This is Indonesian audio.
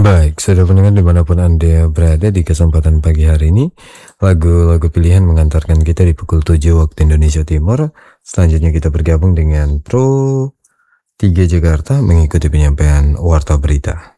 Baik, sudah pendengar dimanapun Anda berada di kesempatan pagi hari ini, lagu-lagu pilihan mengantarkan kita di pukul 7 waktu Indonesia Timur. Selanjutnya kita bergabung dengan Pro 3 Jakarta mengikuti penyampaian Warta Berita.